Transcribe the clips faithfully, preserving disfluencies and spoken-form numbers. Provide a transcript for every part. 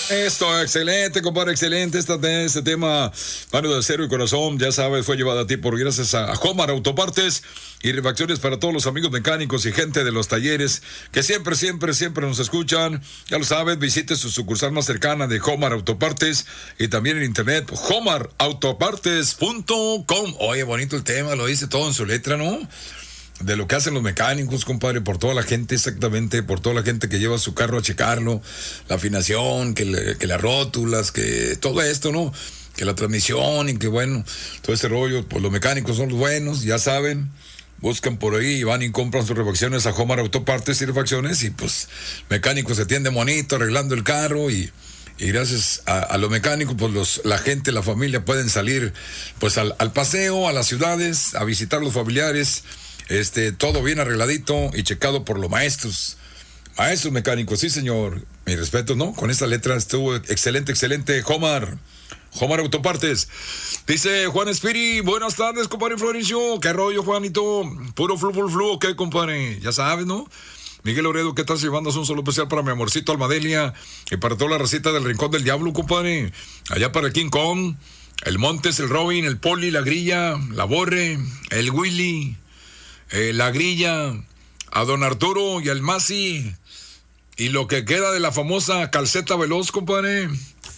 Esto, excelente, compadre, excelente. Este, este tema, mano de acero y corazón, ya sabes, fue llevado a ti por gracias a Homar Autopartes y refacciones para todos los amigos mecánicos y gente de los talleres que siempre, siempre, siempre nos escuchan. Ya lo sabes, visite su sucursal más cercana de Homar Autopartes y también en internet, homar autopartes punto com. Oye, bonito el tema, lo dice todo en su letra, ¿no? De lo que hacen los mecánicos, compadre, por toda la gente, exactamente, por toda la gente que lleva su carro a checarlo, la afinación, que, le, que las rótulas, que todo esto, ¿no? Que la transmisión y que bueno, todo ese rollo, pues los mecánicos son los buenos, ya saben, buscan por ahí y van y compran sus refacciones a Homar Autopartes y refacciones y pues mecánicos se atienden bonito, arreglando el carro y... Y gracias a, a los mecánicos, pues los, la gente, la familia pueden salir pues al, al paseo, a las ciudades, a visitar a los familiares. Este, todo bien arregladito y checado por los maestros. Maestros mecánicos, sí señor. Mi respeto, ¿no? Con esta letra estuvo excelente, excelente. Homar, Homar Autopartes. Dice Juan Espiri, buenas tardes, compadre Florencio. ¿Qué rollo, Juanito? Puro flu, flu, flu, ¿qué, compadre? Ya sabes, ¿no? Miguel Oredo, ¿qué estás llevando? Un saludo especial para mi amorcito Almadelia y para toda la recita del Rincón del Diablo, compadre. Allá para el King Kong, el Montes, el Robin, el Poli, la Grilla, la Borre, el Willy, eh, la Grilla, a don Arturo y al Masi. Y lo que queda de la famosa calceta veloz, compadre.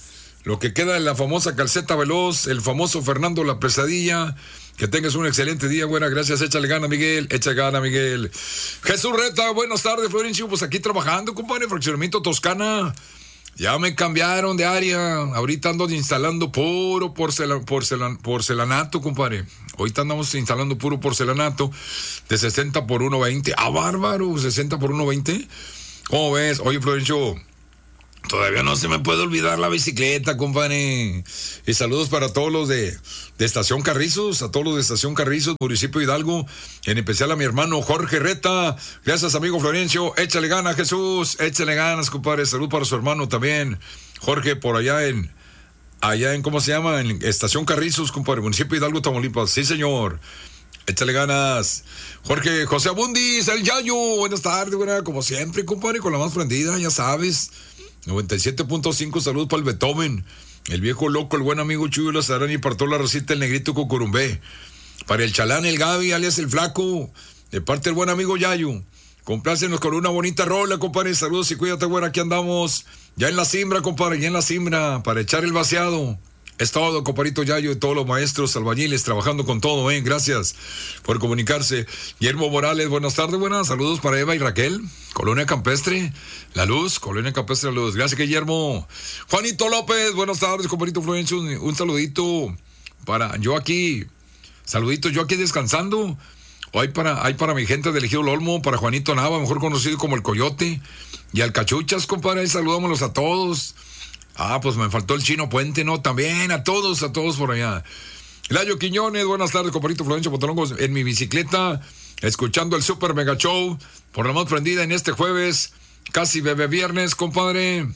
Lo que queda de la famosa calceta veloz, el famoso Fernando La Pesadilla. Que tengas un excelente día, buena, gracias, échale gana, Miguel, échale gana, Miguel. Jesús Reta, buenas tardes, Florencio, pues aquí trabajando, compadre, fraccionamiento Toscana. Ya me cambiaron de área, ahorita ando instalando puro porcelan, porcelan, porcelanato, compadre. Ahorita andamos instalando puro porcelanato de sesenta por uno veinte. Ah, bárbaro, sesenta por uno veinte. ¿Cómo ves? Oye, Florencio, todavía no se me puede olvidar la bicicleta, compadre. Y saludos para todos los de, de Estación Carrizos, a todos los de Estación Carrizos, municipio Hidalgo, en especial a mi hermano Jorge Reta. Gracias, amigo Florencio. Échale ganas, Jesús. Échale ganas, compadre. Salud para su hermano también. Jorge, por allá en, allá en, ¿cómo se llama? En Estación Carrizos, compadre, municipio Hidalgo, Tamaulipas. Sí, señor. Échale ganas. Jorge José Abundis, el Yayo. Buenas tardes, buena, como siempre, compadre, con la más prendida, ya sabes. noventa y siete punto cinco, salud para el Beethoven, el viejo loco, el buen amigo Chuyo Lazarani, para toda la recita, el negrito Cucurumbé, para el Chalán, el Gaby, alias el Flaco, de parte del buen amigo Yayo. Complácenos con una bonita rola, compadre. Saludos y cuídate, güera, aquí andamos. Ya en la siembra, compadre, ya en la siembra, para echar el vaciado. Es todo, compadrito Yayo, y todos los maestros albañiles trabajando con todo, ¿eh? Gracias por comunicarse. Guillermo Morales, buenas tardes, buenas. Saludos para Eva y Raquel. Colonia Campestre, La Luz, Colonia Campestre, La Luz. Gracias, Guillermo. Juanito López, buenas tardes, compadrito Florencio. Un, un saludito para yo aquí. Saludito yo aquí descansando. O hay para, hay para mi gente del Ejido Olmo, para Juanito Nava, mejor conocido como el Coyote. Y al Cachuchas, compadre, ahí saludámoslos a todos. Ah, pues me faltó el Chino Puente, ¿no? También, a todos, a todos por allá. Layo Quiñones, buenas tardes, compadrito Florencio Botalongos, en mi bicicleta, escuchando el Super Mega Show, por la más prendida en este jueves, casi bebé viernes, compadre.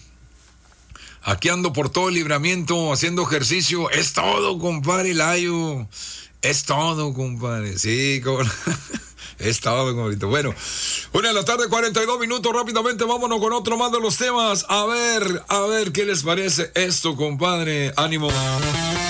Aquí ando por todo el libramiento, haciendo ejercicio. Es todo, compadre, Layo. Es todo, compadre. Sí, compadre. Es todo, compadrito. Bueno, una de la tarde, cuarenta y dos minutos. Rápidamente, vámonos con otro más de los temas. A ver, a ver, ¿qué les parece esto, compadre? Ánimo.